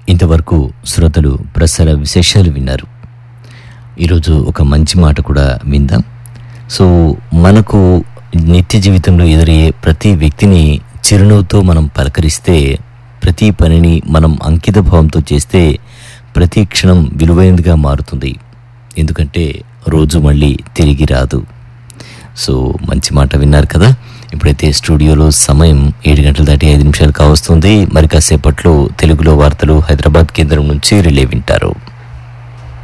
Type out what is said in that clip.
ఇంతవరకు శ్రోతలు ప్రసార విశేషాలు విన్నారు. ఈరోజు ఒక మంచి మాట కూడా విందాం. సో మనకు నిత్య జీవితంలో ఎదురయ్యే ప్రతి వ్యక్తిని చిరునవ్వుతో మనం పలకరిస్తే, ప్రతి పనిని మనం అంకిత భావంతో చేస్తే ప్రతి క్షణం విలువైనదిగా మారుతుంది. ఎందుకంటే రోజు మళ్ళీ తిరిగి రాదు. సో మంచి మాట విన్నారు కదా. ఇప్పుడైతే స్టూడియోలో సమయం 7:05 కావస్తుంది. మరి కాసేపట్లో తెలుగులో వార్తలు హైదరాబాద్ కేంద్రం నుంచి రిలే వింటారు.